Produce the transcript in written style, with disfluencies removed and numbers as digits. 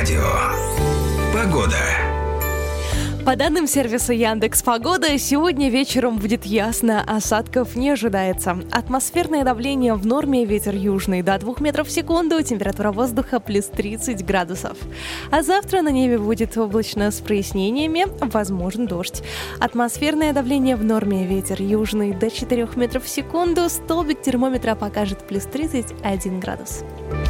радио. Погода. По данным сервиса Яндекс.Погода, сегодня вечером будет ясно, осадков не ожидается. Атмосферное давление в норме, ветер южный до 2 метров в секунду, температура воздуха плюс 30 градусов. А завтра на небе будет облачно с прояснениями, возможен дождь. Атмосферное давление в норме, ветер южный до 4 метров в секунду, столбик термометра покажет плюс 31 градус.